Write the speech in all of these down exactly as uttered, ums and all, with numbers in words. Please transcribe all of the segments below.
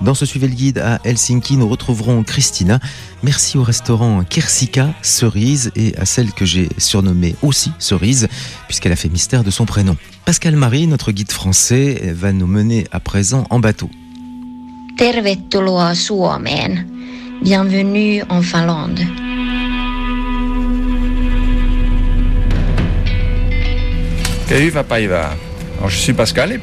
Dans ce Suivez le guide à Helsinki, nous retrouverons Christina. Merci au restaurant Kersika, Cerise, et à celle que j'ai surnommée aussi Cerise, puisqu'elle a fait mystère de son prénom. Pascal Marie, notre guide français, va nous mener à présent en bateau. Tervetuloa Suomeen. Bienvenue en Finlande. Hyvää päivää. Alors, je suis Pascal.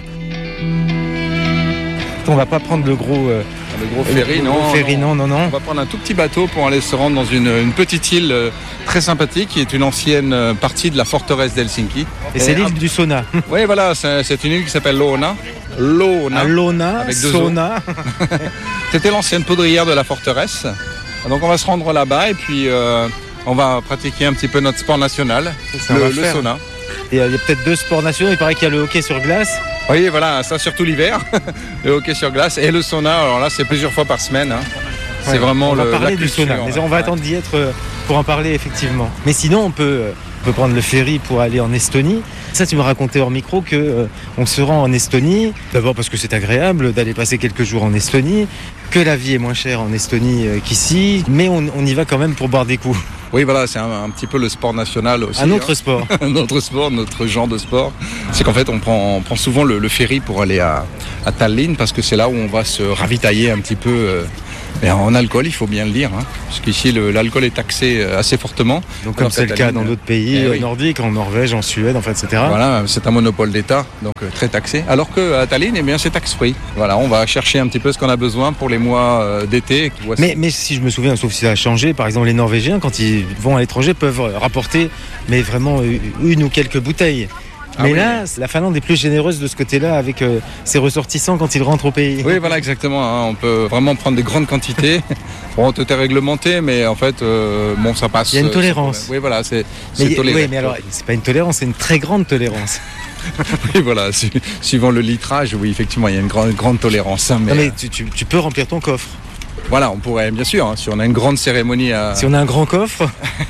On va pas prendre le gros, euh, le gros ferry, le non, gros ferry non, non, non. On va prendre un tout petit bateau pour aller se rendre dans une, une petite île euh, très sympathique qui est une ancienne euh, partie de la forteresse d'Helsinki. Et, et c'est l'île à... du sauna. Oui, voilà, c'est, c'est une île qui s'appelle Loona. Loona. Ah, Loona, avec deux sauna. C'était l'ancienne poudrière de la forteresse. Donc on va se rendre là-bas et puis euh, on va pratiquer un petit peu notre sport national, ça, le, le sauna. Et il y a peut-être deux sports nationaux, il paraît qu'il y a le hockey sur glace. Oui, voilà, ça surtout l'hiver, le hockey sur glace et le sauna. Alors là, c'est plusieurs fois par semaine. Hein. C'est ouais, vraiment on va le, parler la du culture, sauna, mais on va ouais. attendre d'y être pour en parler effectivement. Mais sinon, on peut, on peut prendre le ferry pour aller en Estonie. Ça, tu me racontais hors micro que euh, on se rend en Estonie. D'abord parce que c'est agréable d'aller passer quelques jours en Estonie, que la vie est moins chère en Estonie euh, qu'ici, mais on, on y va quand même pour boire des coups. Oui, voilà, c'est un, un petit peu le sport national aussi. Un autre hein. sport. un autre sport, notre genre de sport. C'est qu'en fait, on prend, on prend souvent le, le ferry pour aller à, à Tallinn parce que c'est là où on va se ravitailler un petit peu euh, et en alcool, il faut bien le dire. Hein, parce qu'ici, le, l'alcool est taxé assez fortement. Donc, comme c'est le cas dans d'autres pays eh oui. nordiques, en Norvège, en Suède, en fait, et cetera. Voilà, c'est un monopole d'État, donc euh, très taxé. Alors qu'à Tallinn, eh bien, c'est tax-free. Voilà, on va chercher un petit peu ce qu'on a besoin pour les mois euh, d'été. Mais, mais si je me souviens, sauf si ça a changé, par exemple, les Norvégiens, quand ils vont à l'étranger, peuvent rapporter, mais vraiment une ou quelques bouteilles. Ah mais oui, là, oui. La Finlande est plus généreuse de ce côté-là avec euh, ses ressortissants quand ils rentrent au pays. Oui, voilà, exactement. Hein. On peut vraiment prendre des grandes quantités. Bon, tout est réglementé, mais en fait, euh, bon, ça passe. Il y a une tolérance. Euh, oui, voilà, c'est, c'est mais, toléré. Oui, mais alors, c'est pas une tolérance, c'est une très grande tolérance. Oui, voilà, su- suivant le litrage, oui, effectivement, il y a une grande, grande tolérance. Hein, mais non, mais tu, tu, tu peux remplir ton coffre. Voilà, on pourrait, bien sûr, hein, si on a une grande cérémonie à... Si on a un grand coffre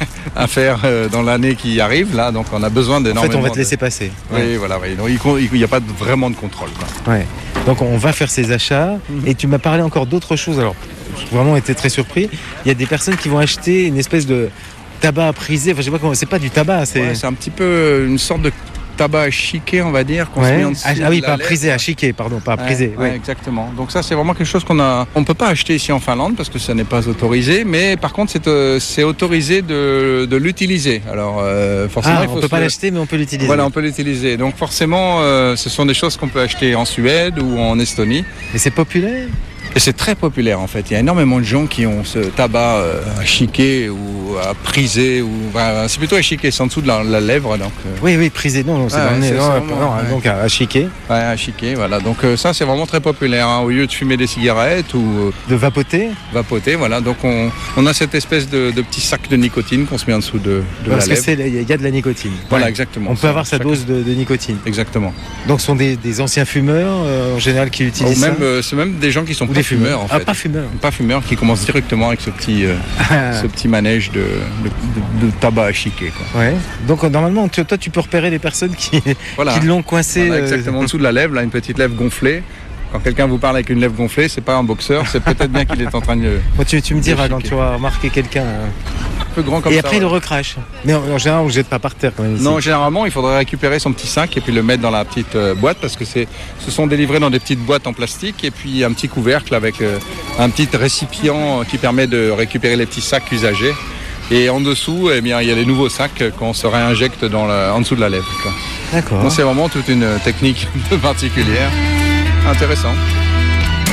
à faire euh, dans l'année qui arrive, là, donc on a besoin d'énormément... En fait, on va te de... laisser passer. Oui, ouais. voilà, oui. Donc, il n'y a pas de, vraiment de contrôle, quoi. Ouais. Donc on va faire ses achats, mmh. Et tu m'as parlé encore d'autres choses, alors j'ai vraiment été très surpris. Il y a des personnes qui vont acheter une espèce de tabac prisé, enfin je sais pas comment, c'est pas du tabac, c'est... Ouais, c'est un petit peu une sorte de tabac à chiquer, on va dire, qu'on ouais. se met en dessous. Ah, ah oui, de pas la prisé, à chiquer, pardon, pas ouais, prisé. Ouais, ouais, exactement. Donc ça, c'est vraiment quelque chose qu'on a. On peut pas acheter ici en Finlande parce que ça n'est pas autorisé, mais par contre, c'est, euh, c'est autorisé de, de l'utiliser. Alors euh, forcément, ah, il faut. On peut se... pas l'acheter, mais on peut l'utiliser. Voilà, on peut l'utiliser. Donc forcément, euh, ce sont des choses qu'on peut acheter en Suède ou en Estonie. Et c'est populaire. Et c'est très populaire en fait. Il y a énormément de gens qui ont ce tabac euh, à chiquer ou à priser. Ou, enfin, c'est plutôt à chiquer, c'est en dessous de la, la lèvre. Donc, euh... Oui, oui, priser, non, non c'est ah, dans le nez. Non, vraiment, non, ouais. Donc à, à chiquer. Ouais, à chiquer, voilà. Donc euh, ça, c'est vraiment très populaire. Hein. Au lieu de fumer des cigarettes ou. Euh, de vapoter Vapoter, voilà. Donc on, on a cette espèce de, de petit sac de nicotine qu'on se met en dessous de, de Parce la que lèvre. Il y a de la nicotine. Voilà, ouais. exactement. On peut avoir sa chacun. dose de, de nicotine. Exactement. Donc ce sont des, des anciens fumeurs, euh, en général, qui utilisent ou même, ça euh, c'est même des gens qui sont ou pas des fumeurs, fumeurs, en ah, fait. Pas fumeurs. Pas fumeurs, qui commencent directement avec ce petit, euh, ah. ce petit manège de, de, de, de tabac à chiquer, quoi. Ouais. Donc normalement, tu, toi, tu peux repérer les personnes qui, voilà. qui l'ont coincé. Voilà, exactement, euh... en dessous de la lèvre, là, une petite lèvre gonflée. Quand quelqu'un vous parle avec une lèvre gonflée, c'est pas un boxeur, c'est peut-être bien qu'il est en train de. Moi, tu, tu me diras quand tu vas remarquer quelqu'un. Euh... Un peu grand comme et ça. Et après, il ouais. le recrache. Mais en, en général, on ne jette pas par terre quand même. Ici. Non, généralement, il faudrait récupérer son petit sac et puis le mettre dans la petite euh, boîte parce que c'est, ce sont délivrés dans des petites boîtes en plastique et puis un petit couvercle avec euh, un petit récipient qui permet de récupérer les petits sacs usagés. Et en dessous, eh bien, il y a les nouveaux sacs qu'on se réinjecte dans la, en dessous de la lèvre, quoi. D'accord. Donc c'est vraiment toute une technique particulière. Intéressant.